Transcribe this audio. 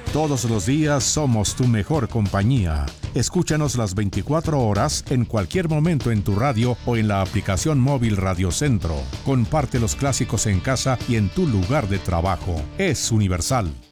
Todos los días somos tu mejor compañía. Escúchanos las 24 horas en cualquier momento en tu radio o en la aplicación móvil Radio Centro. Comparte los clásicos en casa y en tu lugar de trabajo. Es Universal.